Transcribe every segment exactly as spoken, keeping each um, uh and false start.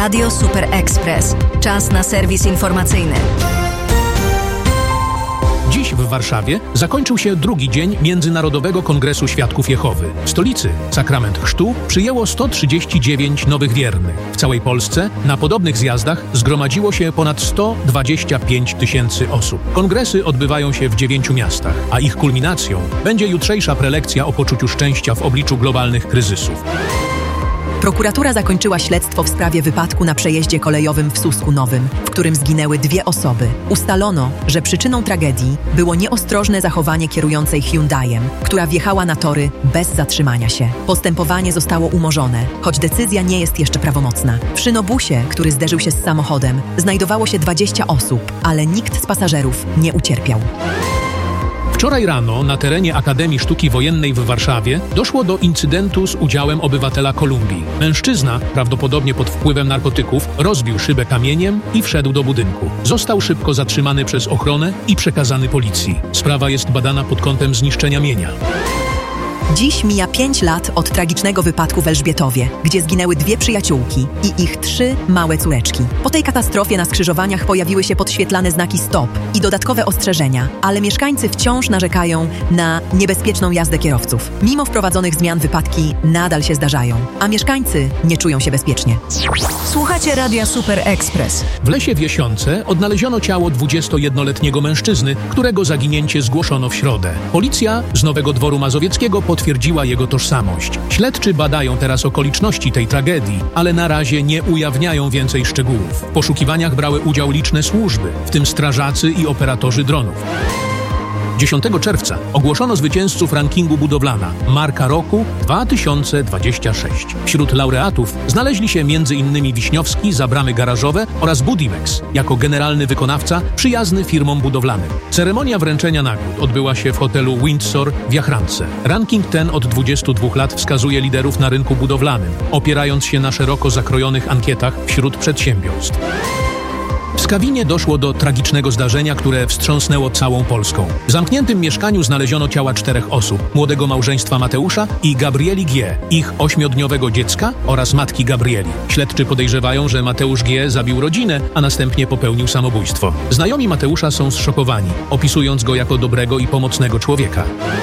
Radio Super Express. Czas na serwis informacyjny. Dziś w Warszawie zakończył się drugi dzień Międzynarodowego Kongresu Świadków Jehowy. W stolicy Sakrament Chrztu przyjęło sto trzydzieści dziewięć nowych wiernych. W całej Polsce na podobnych zjazdach zgromadziło się ponad sto dwadzieścia pięć tysięcy osób. Kongresy odbywają się w dziewięciu miastach, a ich kulminacją będzie jutrzejsza prelekcja o poczuciu szczęścia w obliczu globalnych kryzysów. Prokuratura zakończyła śledztwo w sprawie wypadku na przejeździe kolejowym w Susku Nowym, w którym zginęły dwie osoby. Ustalono, że przyczyną tragedii było nieostrożne zachowanie kierującej Hyundaiem, która wjechała na tory bez zatrzymania się. Postępowanie zostało umorzone, choć decyzja nie jest jeszcze prawomocna. W szynobusie, który zderzył się z samochodem, znajdowało się dwadzieścia osób, ale nikt z pasażerów nie ucierpiał. Wczoraj rano na terenie Akademii Sztuki Wojennej w Warszawie doszło do incydentu z udziałem obywatela Kolumbii. Mężczyzna, prawdopodobnie pod wpływem narkotyków, rozbił szybę kamieniem i wszedł do budynku. Został szybko zatrzymany przez ochronę i przekazany policji. Sprawa jest badana pod kątem zniszczenia mienia. Dziś mija pięć lat od tragicznego wypadku w Elżbietowie, gdzie zginęły dwie przyjaciółki i ich trzy małe córeczki. Po tej katastrofie na skrzyżowaniach pojawiły się podświetlane znaki stop i dodatkowe ostrzeżenia, ale mieszkańcy wciąż narzekają na niebezpieczną jazdę kierowców. Mimo wprowadzonych zmian wypadki nadal się zdarzają, a mieszkańcy nie czują się bezpiecznie. Słuchacie Radia Super Express. W lesie w Jesiące odnaleziono ciało dwudziestojednoletniego mężczyzny, którego zaginięcie zgłoszono w środę. Policja z Nowego Dworu Mazowieckiego potwierdziła jego tożsamość. Śledczy badają teraz okoliczności tej tragedii, ale na razie nie ujawniają więcej szczegółów. W poszukiwaniach brały udział liczne służby, w tym strażacy i operatorzy dronów. dziesiątego czerwca ogłoszono zwycięzców rankingu Budowlana Marka Roku dwa tysiące dwudziesty szósty. Wśród laureatów znaleźli się między innymi Wiśniowski za bramy garażowe oraz Budimex jako generalny wykonawca przyjazny firmom budowlanym. Ceremonia wręczenia nagród odbyła się w hotelu Windsor w Jachrance. Ranking ten od dwudziestu dwóch lat wskazuje liderów na rynku budowlanym, opierając się na szeroko zakrojonych ankietach wśród przedsiębiorstw. W Skawinie doszło do tragicznego zdarzenia, które wstrząsnęło całą Polską. W zamkniętym mieszkaniu znaleziono ciała czterech osób. Młodego małżeństwa Mateusza i Gabrieli G., ich ośmiodniowego dziecka oraz matki Gabrieli. Śledczy podejrzewają, że Mateusz G. zabił rodzinę, a następnie popełnił samobójstwo. Znajomi Mateusza są zszokowani, opisując go jako dobrego i pomocnego człowieka.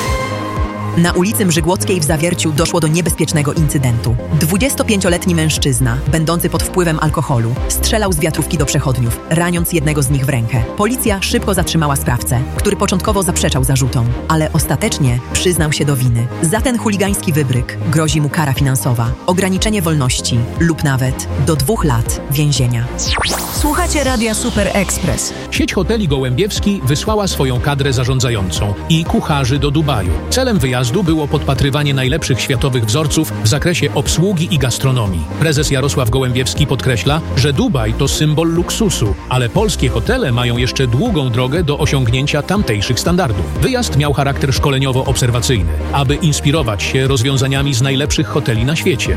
Na ulicy Mrzygłockiej w Zawierciu doszło do niebezpiecznego incydentu. dwudziestopięcioletni mężczyzna, będący pod wpływem alkoholu, strzelał z wiatrówki do przechodniów, raniąc jednego z nich w rękę. Policja szybko zatrzymała sprawcę, który początkowo zaprzeczał zarzutom, ale ostatecznie przyznał się do winy. Za ten chuligański wybryk grozi mu kara finansowa, ograniczenie wolności lub nawet do dwóch lat więzienia. Słuchacie Radia Super Express. Sieć hoteli Gołębiewski wysłała swoją kadrę zarządzającą i kucharzy do Dubaju. Celem wyjazdu było podpatrywanie najlepszych światowych wzorców w zakresie obsługi i gastronomii. Prezes Jarosław Gołębiewski podkreśla, że Dubaj to symbol luksusu, ale polskie hotele mają jeszcze długą drogę do osiągnięcia tamtejszych standardów. Wyjazd miał charakter szkoleniowo-obserwacyjny, aby inspirować się rozwiązaniami z najlepszych hoteli na świecie.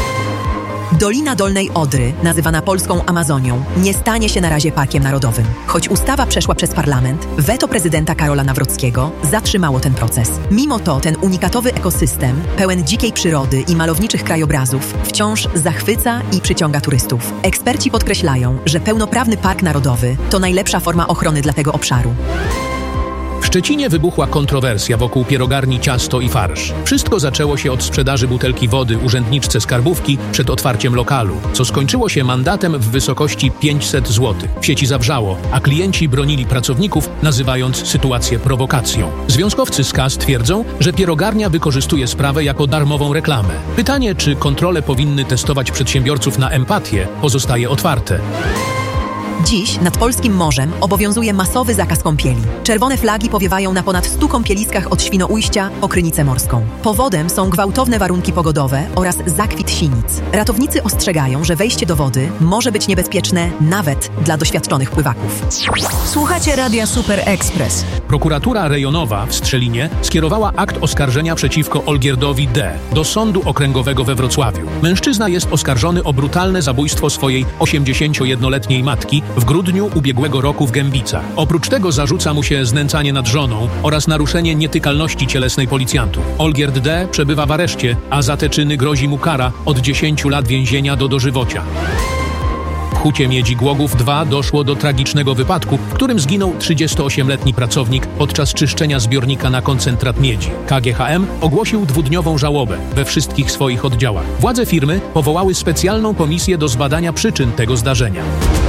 Dolina Dolnej Odry, nazywana polską Amazonią, nie stanie się na razie parkiem narodowym. Choć ustawa przeszła przez parlament, weto prezydenta Karola Nawrockiego zatrzymało ten proces. Mimo to ten unikatowy ekosystem, pełen dzikiej przyrody i malowniczych krajobrazów, wciąż zachwyca i przyciąga turystów. Eksperci podkreślają, że pełnoprawny park narodowy to najlepsza forma ochrony dla tego obszaru. W Szczecinie wybuchła kontrowersja wokół pierogarni Ciasto i Farsz. Wszystko zaczęło się od sprzedaży butelki wody urzędniczce skarbówki przed otwarciem lokalu, co skończyło się mandatem w wysokości pięćset złotych. W sieci zawrzało, a klienci bronili pracowników, nazywając sytuację prowokacją. Związkowcy z K A S twierdzą, że pierogarnia wykorzystuje sprawę jako darmową reklamę. Pytanie, czy kontrole powinny testować przedsiębiorców na empatię, pozostaje otwarte. Dziś nad polskim morzem obowiązuje masowy zakaz kąpieli. Czerwone flagi powiewają na ponad stu kąpieliskach od Świnoujścia po Krynicę Morską. Powodem są gwałtowne warunki pogodowe oraz zakwit sinic. Ratownicy ostrzegają, że wejście do wody może być niebezpieczne nawet dla doświadczonych pływaków. Słuchacie Radia Super Express. Prokuratura rejonowa w Strzelinie skierowała akt oskarżenia przeciwko Olgierdowi D. do Sądu Okręgowego we Wrocławiu. Mężczyzna jest oskarżony o brutalne zabójstwo swojej osiemdziesięciojednoletniej matki w grudniu ubiegłego roku w Gębicach. Oprócz tego zarzuca mu się znęcanie nad żoną oraz naruszenie nietykalności cielesnej policjantów. Olgierd D. przebywa w areszcie, a za te czyny grozi mu kara od dziesięciu lat więzienia do dożywocia. Hucie Miedzi Głogów dwa doszło do tragicznego wypadku, w którym zginął trzydziestoośmioletni pracownik podczas czyszczenia zbiornika na koncentrat miedzi. K G H M ogłosił dwudniową żałobę we wszystkich swoich oddziałach. Władze firmy powołały specjalną komisję do zbadania przyczyn tego zdarzenia.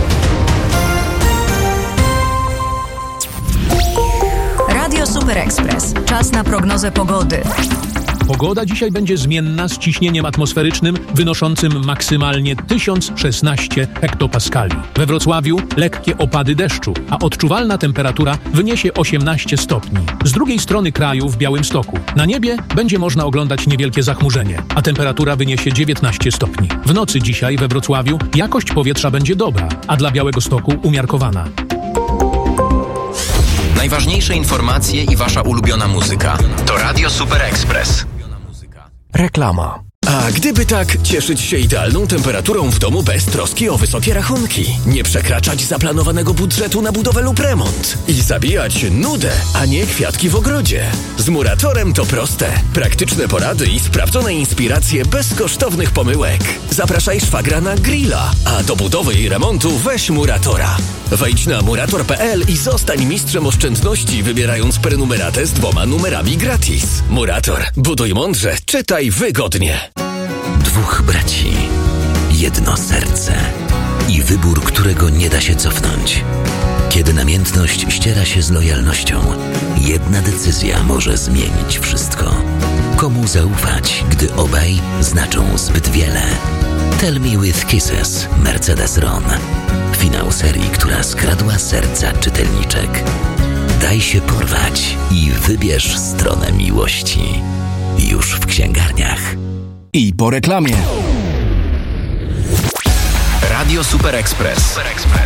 Radio Super Express. Czas na prognozę pogody. Pogoda dzisiaj będzie zmienna z ciśnieniem atmosferycznym wynoszącym maksymalnie tysiąc szesnaście hektopaskali. We Wrocławiu lekkie opady deszczu, a odczuwalna temperatura wyniesie osiemnaście stopni. Z drugiej strony kraju w Białymstoku na niebie będzie można oglądać niewielkie zachmurzenie, a temperatura wyniesie dziewiętnaście stopni. W nocy dzisiaj we Wrocławiu jakość powietrza będzie dobra, a dla Białegostoku umiarkowana. Najważniejsze informacje i wasza ulubiona muzyka to Radio Super Express. Reklama. A gdyby tak, cieszyć się idealną temperaturą w domu bez troski o wysokie rachunki, nie przekraczać zaplanowanego budżetu na budowę lub remont i zabijać nudę, a nie kwiatki w ogrodzie. Z Muratorem to proste. Praktyczne porady i sprawdzone inspiracje bez kosztownych pomyłek. Zapraszaj szwagra na grilla, a do budowy i remontu weź Muratora. Wejdź na murator kropka p l i zostań mistrzem oszczędności, wybierając prenumeratę z dwoma numerami gratis. Murator. Buduj mądrze, czytaj wygodnie. Dwóch braci, jedno serce i wybór, którego nie da się cofnąć. Kiedy namiętność ściera się z lojalnością, jedna decyzja może zmienić wszystko. Komu zaufać, gdy obaj znaczą zbyt wiele? Tell Me With Kisses, Mercedes-Ron. Finał serii, która skradła serca czytelniczek. Daj się porwać i wybierz stronę miłości. Już w księgarniach. I po reklamie. Radio Super Express.